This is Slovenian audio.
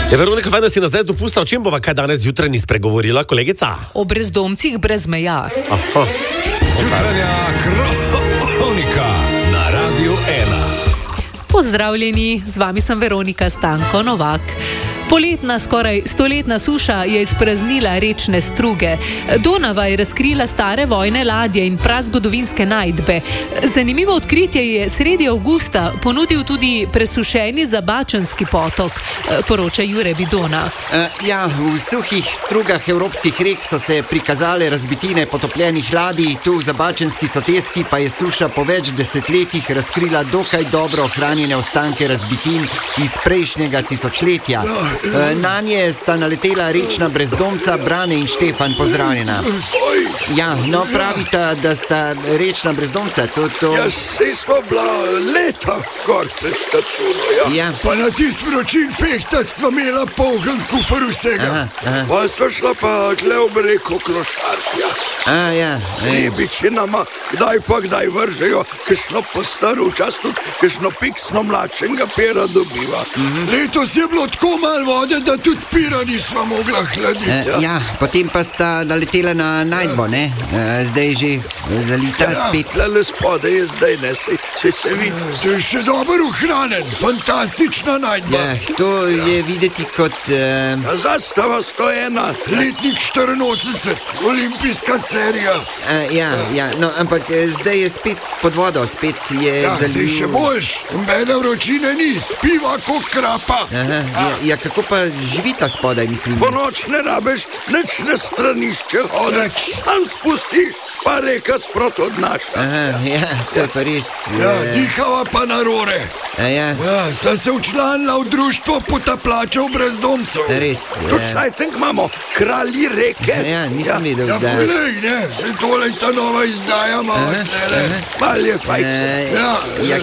Veronika, fajn, da si nas zdaj dopusta, o čem bova kaj danes zjutraj ni spregovorila, kolegica? O brezdomcih brez meja. Jutranja kronika na Radiu 1. Pozdravljeni, z vami sem Veronika Stanko Novak. Poletna, skoraj stoletna suša je izpraznila rečne struge. Donava je razkrila stare vojne ladje in prazgodovinske najdbe. Zanimivo odkritje je sredi avgusta ponudil tudi presušeni Zabačanski potok, poroča Jure Bidona. V suhih strugah evropskih rek so se prikazale razbitine potopljenih ladij, tu v Zabačanski soteski pa je suša po več desetletjih razkrila dokaj dobro ohranjene ostanke razbitin iz prejšnjega tisočletja. Na nje sta naletela rečna brezdomca Brane in Štefan. Pozdravljena. Pravita, da sta rečna brezdomca. Sej smo bila leta gor pred štacuno, Pa na tist vročin fehtac sva imela poln kufr vsega. Pa sva šla pa tle v reko Klošartja. Ribičinama kdaj vržejo, kakšno postaro včas tudi, kakšno piksno mlačenega pera dobiva. Letos je bilo tako malo vode, da tudi pira nisva mogla hladiti. Potem pa sta naletela na najdbo, ne? Zdaj že zalita spet. Tlele spode je zdaj, ne, se vidi. To je še dobro ohranjen, fantastična najdba. To je videti kot... Zastava 101, letnik 84, olimpijska serija. Ampak zdaj je spet pod vodo, spet je zdaj še boljš, mene vročine ni, spiva kot krapa. Kako pa živita spodaj, mislim? Po noč ne rabeš, nič na stranišče hodeč, sam spustiš, pa reka sprot odnaša. To je pa res. Dihava pa na rore. Sta se učlanila v društvo potaplačev brezdomcev. Res. Točnaj tenk imamo, kralji reke. Nisem videl, da... Poglej, ne, se tole ta nova izdaja malo tlele. Mal je fajn.